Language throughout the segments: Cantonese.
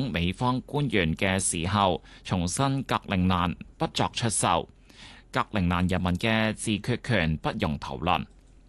等美方官員嘅時候，重申格陵蘭不作出售，格陵蘭人民嘅自決權不容討論。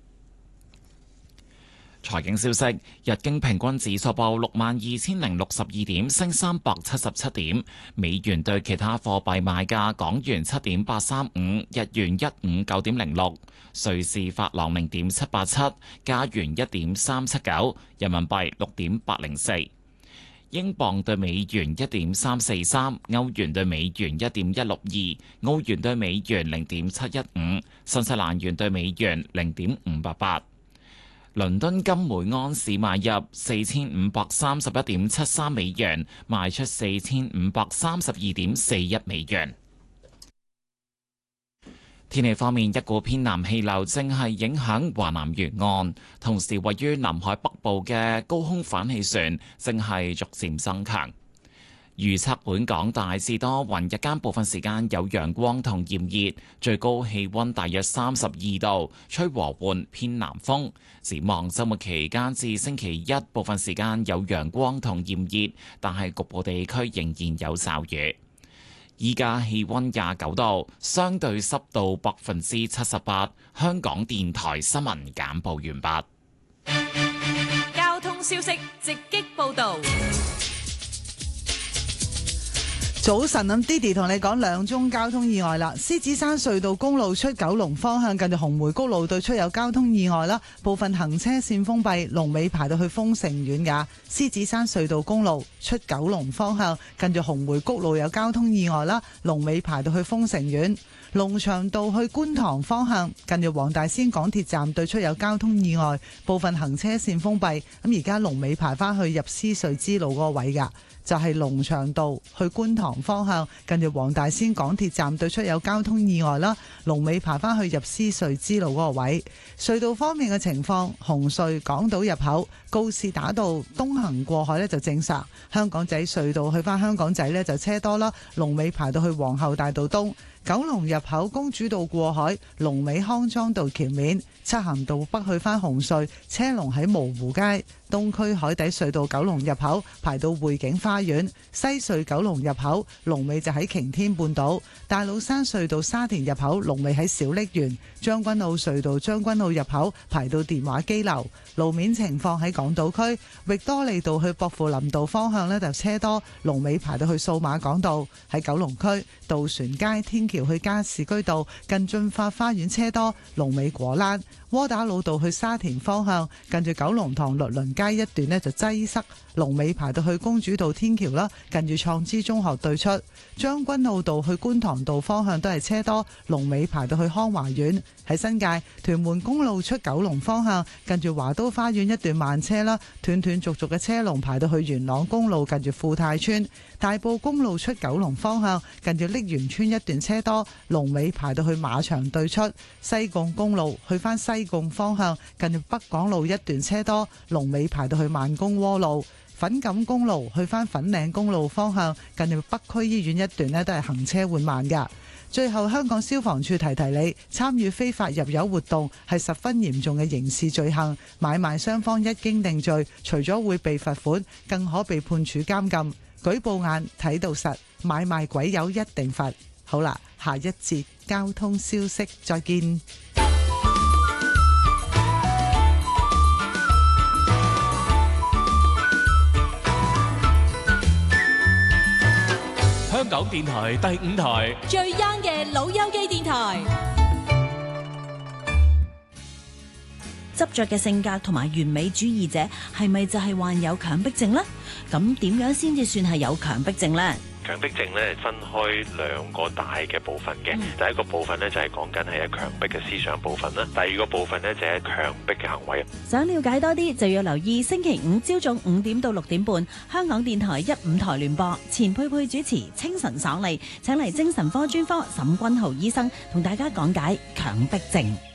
財經消息：日經平均指數報62,062點，升377點。美元對其他貨幣賣價：港元7.835，日元159.06，瑞士法郎0.787，加元1.379，人民幣6.804。英鎊對美元1.343，歐元對美元1.162，澳元對美元0.715，新西蘭元對美元0.588。倫敦金每盎司買入4531.73美元，賣出4532.41美元。天氣方面，一股偏南氣流正係影響華南沿岸，同時位於南海北部嘅高空反氣旋正係逐漸增強。預測本港大致多雲，日間部分時間有陽光同炎熱，最高氣溫大約32度，吹和緩偏南風。展望週末期間至星期一，部分時間有陽光同炎熱，但係局部地區仍然有驟雨。依家氣溫29度，相對濕度78%。香港電台新聞簡報完畢。 交通消息直擊報道。 早晨，咁 Didi 同你講兩宗交通意外啦。獅子山隧道公路出九龍方向，近住紅梅谷路對出有交通意外啦，部分行車線封閉，龍尾排到去豐盛苑噶。獅子山隧道公路出九龍方向，近住紅梅谷路有交通意外啦，龍尾排到去豐盛苑。龍翔道去觀塘方向，近住黃大仙港鐵站對出有交通意外，部分行車線封閉。咁而家龍尾排翻去入獅隧支路嗰個位噶。就係龍翔道去觀塘方向，近住黃大仙港鐵站對出有交通意外啦，龍尾排翻去入獅隧支路嗰個位。隧道方面嘅情況，紅隧港島入口告士打道東行過海呢就正常，香港仔隧道去翻香港仔呢就車多啦，龍尾排到去皇后大道東。九龍入口公主道過海，龍尾康莊道橋面。漆咸道北去翻紅隧，車龍喺蕪湖街。東區海底隧道九龍入口排到匯景花園，西隧九龍入口龍尾就喺擎天半島。大老山隧道沙田入口龍尾喺小瀝源。將軍澳隧道將軍澳入口排到電話機樓。路面情況喺港島區域多利道去薄扶林道方向呢就車多，龍尾排到去數碼港道。喺九龍區渡船街天橋去加士居道近駿發花園車多，龍尾果欄。窩打老道去沙田方向，近住九龍塘律倫街一段呢就擠塞，龍尾排到去公主道天橋啦，近住創知中學對出。將軍澳道去觀塘道方向都係車多，龍尾排到去康華苑。喺新界屯門公路出九龍方向，近住華都花園一段慢車啦，斷斷續續嘅車龍排到去元朗公路近住富泰村。大埔公路出九龍方向，近住瀝源村一段車多，龍尾排到去馬場對出。西貢公路去翻西貢方向，近住北港路一段車多，龍尾排到去萬公窩路。粉錦公路去翻粉嶺公路方向，近住北區醫院一段呢都係行車緩慢噶。最後，香港消防處提提你，參與非法入油活動係十分嚴重嘅刑事罪行，買賣雙方一經定罪，除咗會被罰款，更可被判處監禁。舉報眼睇到實，買賣鬼友一定罰。好啦，下一節交通消息再見。 香港電台第5台最 young 嘅老友記電台。執着嘅性格同埋完美主義者係咪就係患有強迫症呢？咁點樣先至算係有強迫症呢？ 強迫症咧分開兩個大嘅部分嘅，第一個部分咧就係講緊係一強迫嘅思想部分啦，第二個部分咧就係強迫嘅行為。 想了解多啲就要留意星期五朝早5點到6點半，香港電台1、5台聯播，錢佩佩主持，清晨爽利，請嚟精神科專科沈君豪醫生同大家講解強迫症。